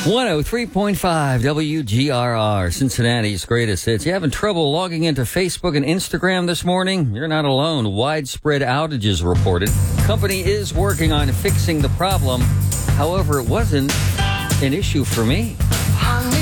103.5 WGRR, Cincinnati's greatest hits. You having trouble logging into Facebook and Instagram this morning? You're not alone. Widespread outages reported. Company is working on fixing the problem. However, it wasn't an issue for me. Honey,